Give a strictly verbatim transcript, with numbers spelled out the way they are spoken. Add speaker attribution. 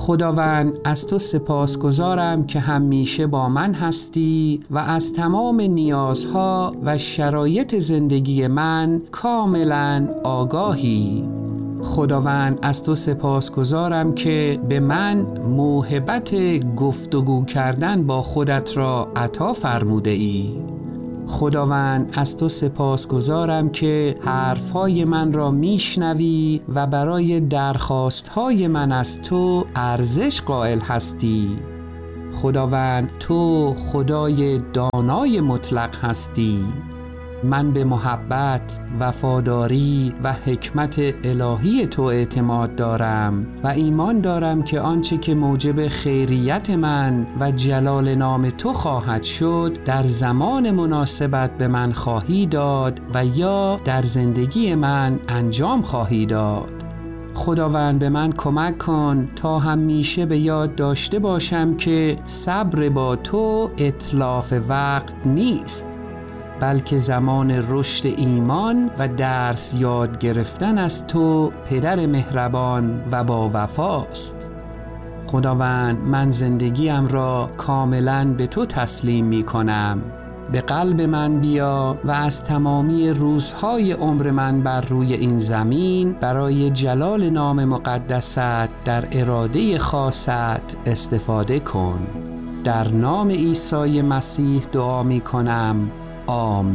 Speaker 1: خداوند از تو سپاسگزارم که همیشه با من هستی و از تمام نیازها و شرایط زندگی من کاملا آگاهی. خداوند از تو سپاسگزارم که به من موهبت گفتگو کردن با خودت را عطا فرموده ای. خداوند از تو سپاسگزارم که حرفهای من را میشنوی و برای درخواستهای من از تو ارزش قائل هستی. خداوند تو خدای دانای مطلق هستی. من به محبت، وفاداری و حکمت الهی تو اعتماد دارم و ایمان دارم که آنچه که موجب خیریت من و جلال نام تو خواهد شد در زمان مناسبت به من خواهی داد و یا در زندگی من انجام خواهی داد. خداوند به من کمک کن تا همیشه به یاد داشته باشم که صبر با تو اتلاف وقت نیست، بلکه زمان رشد ایمان و درس یاد گرفتن از تو پدر مهربان و با وفاست. خداوند من زندگیم را کاملا به تو تسلیم می کنم. به قلب من بیا و از تمامی روزهای عمر من بر روی این زمین برای جلال نام مقدست در اراده خاصت استفاده کن. در نام عیسی مسیح دعا می کنم. آمین.